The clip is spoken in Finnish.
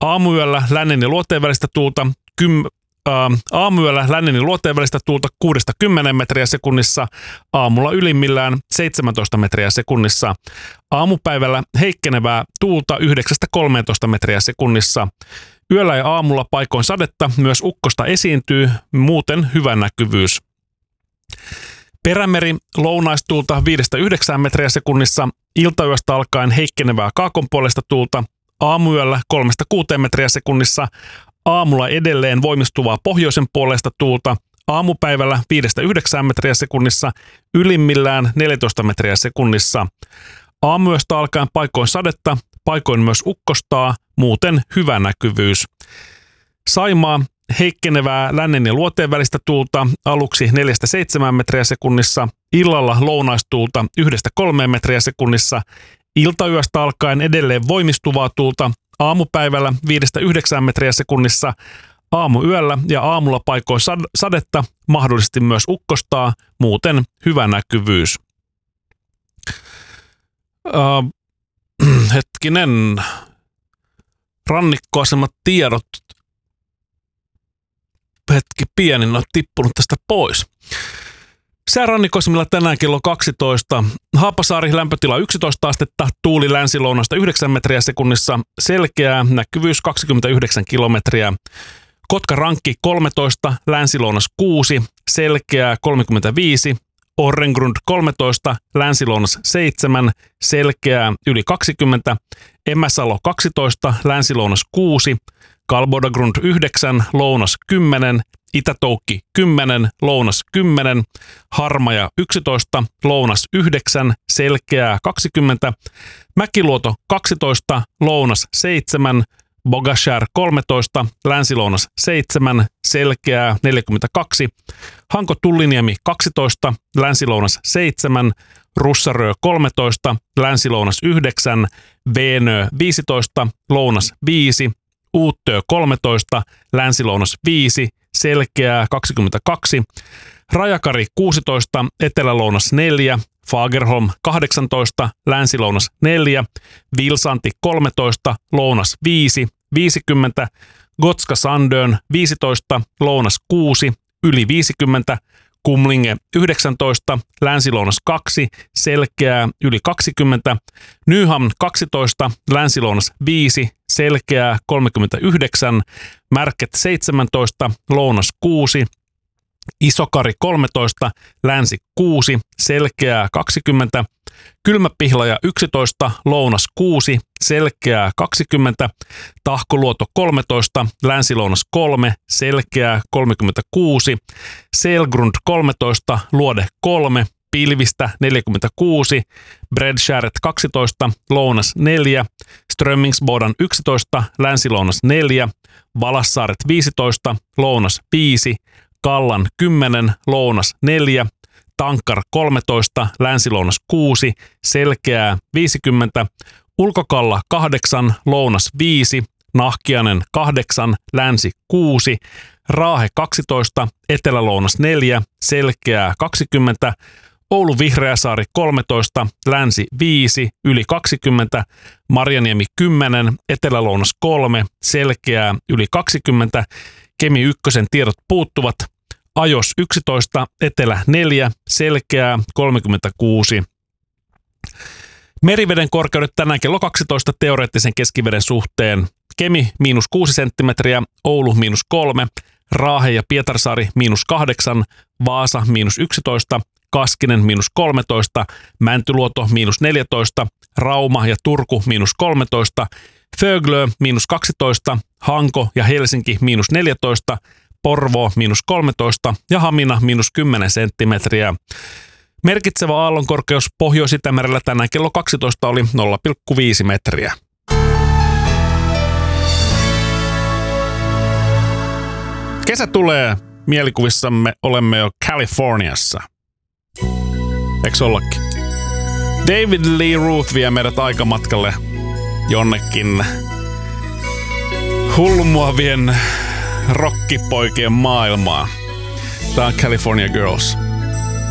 Aamuyöllä lännen ja luoteen välistä tuulta Aamuyöllä lännen ja luoteen välistä tuulta 6-10 metriä sekunnissa, aamulla ylimmillään 17 metriä sekunnissa. Aamupäivällä heikkenevää tuulta 9-13 metriä sekunnissa. Yöllä ja aamulla paikoin sadetta, myös ukkosta esiintyy, muuten hyvä näkyvyys. Perämeri lounaistuulta 5-9 metriä sekunnissa, iltayöstä alkaen heikkenevää kaakonpuolesta tuulta, aamuyöllä 3-6 metriä sekunnissa, aamulla edelleen voimistuvaa pohjoisen puolesta tuulta, aamupäivällä 5-9 metriä sekunnissa, ylimmillään 14 metriä sekunnissa. Aamuyöstä alkaen paikoin sadetta, paikoin myös ukkostaa, muuten hyvä näkyvyys. Saimaa heikkenevää lännen ja luoteen välistä tuulta aluksi 4-7 metriä sekunnissa, illalla lounaistuulta 1-3 metriä sekunnissa, iltayöstä alkaen edelleen voimistuvaa tuulta, aamupäivällä 5-9 metriä sekunnissa, aamuyöllä ja aamulla paikoin sadetta, mahdollisesti myös ukkostaa, muuten hyvä näkyvyys. Hetkinen, rannikkoasemat tiedot. Hetki pieni, on tippunut tästä pois. Säärannikkoasemilla tänään kello 12. Haapasaari lämpötila 11 astetta, tuuli länsilounasta 9 metriä sekunnissa, selkeää, näkyvyys 29 kilometriä. Kotka-Rankki 13, länsilounas 6, selkeää 35. Orrengrund 13, länsilounas 7, selkeää yli 20. Emäsalo 12, länsilounas 6, Kalbodagrund 9, lounas 10, Itätoukki 10, lounas 10, Harmaja 11, lounas 9, selkeää 20, Mäkiluoto 12, lounas 7, Bogashär 13, länsilounas 7, selkeää 42, Hanko-Tulliniemi 12, länsilounas 7, Russarö 13, länsilounas 9, Veenö 15, lounas 5, Uuttöö 13, länsilounas 5, selkeää 22, Rajakari 16, etelälounas 4, Fagerholm 18, länsilounas 4, Vilsanti 13, lounas 5, 50, Gotska Sandön 15, lounas 6, yli 50, Kumlinge 19, länsilounas 2, selkeää yli 20, Nyhamn 12, länsilounas 5, selkeää 39, Märket 17, lounas 6, Isokari 13, länsi 6, selkeää 20, Kylmäpihlaja 11, lounas 6, selkeää 20, Tahkoluoto 13, länsilounas 3, selkeää 36, Selgrund 13, luode 3, pilvistä 46, Bredskäret 12, lounas 4, Strömmingsbodan 11, länsilounas 4, Valassaaret 15, lounas 5, Kallan 10, lounas 4, Tankkar 13, länsilounas 6, selkeää 50, Ulkokalla 8, lounas 5, Nahkiainen 8, länsi 6, Raahe 12, etelälounas 4, selkeää 20, Oulu Vihreäsaari 13, länsi 5, yli 20, Marjaniemi 10, etelälounas 3, selkeää yli 20, Kemi 1 tiedot puuttuvat, Ajos 11, etelä 4, selkeää 36. Meriveden korkeudet tänään kello 12 teoreettisen keskiveden suhteen. Kemi -6 senttimetriä, Oulu -3, Raahe ja Pietarsaari -8, Vaasa -11, Kaskinen -13, Mäntyluoto -14, Rauma ja Turku -13, Föglö -12, Hanko ja Helsinki -14, Porvoo -13 ja Hamina -10 senttimetriä. Merkitsevä aallonkorkeus Pohjois-Itämerellä tänään kello 12 oli 0,5 metriä. Kesä tulee, mielikuvissamme olemme jo Californiassa. Eikö ollakin? David Lee Roth vie meidät aikamatkalle jonnekin hullumuovien rockipoikien maailmaan. Tää on California Girls.